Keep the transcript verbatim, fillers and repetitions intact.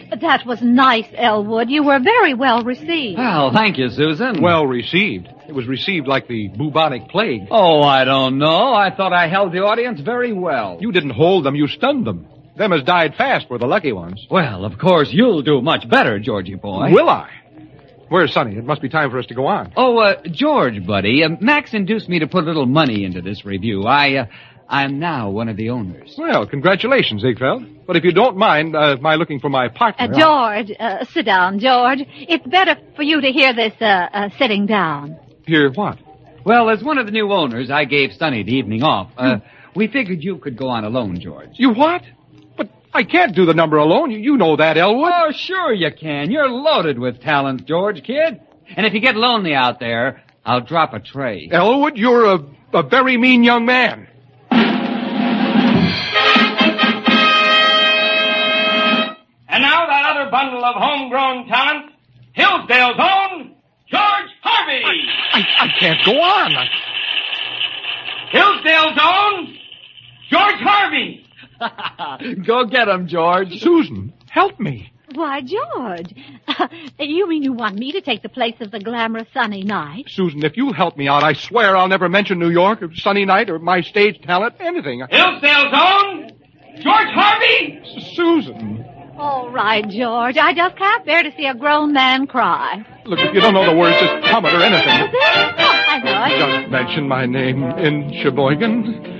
That was nice, Elwood. You were very well received. Well, thank you, Susan. Well received. It was received like the bubonic plague. Oh, I don't know. I thought I held the audience very well. You didn't hold them, you stunned them. Them as died fast were the lucky ones. Well, of course, you'll do much better, Georgie boy. Will I? Where's Sonny? It must be time for us to go on. Oh, uh, George, buddy, uh, Max induced me to put a little money into this review. I, uh, I'm now one of the owners. Well, congratulations, Ziegfeld. But if you don't mind uh, my looking for my partner... Uh, George, uh, sit down, George. It's better for you to hear this uh, uh, sitting down. Hear what? Well, as one of the new owners, I gave Sonny the evening off. Uh, hmm. We figured you could go on alone, George. You what? But I can't do the number alone. You, you know that, Elwood. Oh, sure you can. You're loaded with talent, George, kid. And if you get lonely out there, I'll drop a tray. Elwood, you're a, a very mean young man. And now that other bundle of homegrown talent, Hillsdale's own George Harvey. I, I, I can't go on. I... Hillsdale's own George Harvey. Go get him, George. Susan, help me. Why, George, uh, you mean you want me to take the place of the glamorous Sunny Night? Susan, if you'll help me out, I swear I'll never mention New York or Sunny Night or my stage talent, anything. Hillsdale's own George Harvey. S- Susan. All right, George. I just can't bear to see a grown man cry. Look, if you don't know the words, just hum it or anything. Oh, I know it. Just mention my name in Sheboygan.